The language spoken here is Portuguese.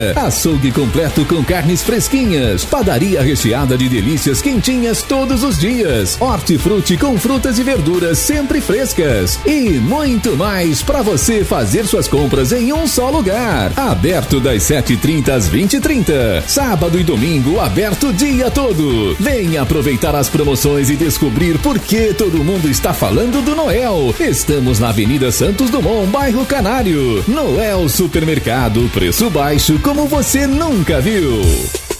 Açougue completo com carnes fresquinhas. Padaria recheada de delícias quentinhas todos os dias. Hortifruti com frutas e verduras sempre frescas. E muito mais para você fazer suas compras em um só lugar. Aberto das 7h30 às 20h30. Sábado e domingo aberto o dia todo. Venha aproveitar as promoções e descobrir por que todo mundo está falando do Noel. Estamos na Avenida Santos Dumont, bairro Canário. Noel Supermercado, preço baixo como você nunca viu.